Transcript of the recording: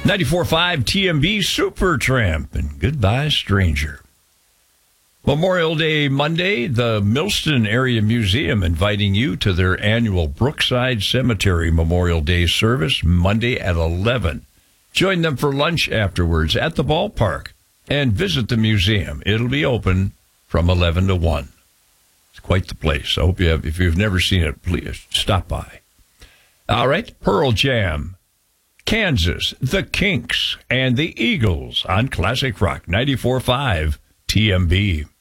94.5 TMB Supertramp and Goodbye Stranger. Memorial Day Monday, the Millston Area Museum inviting you to their annual Brookside Cemetery Memorial Day service Monday at 11. Join them for lunch afterwards at the ballpark and visit the museum. It'll be open from 11 to 1. It's quite the place. I hope you have. If you've never seen it, please stop by. All right, Pearl Jam, Kansas, the Kinks, and the Eagles on Classic Rock 94.5 TMB.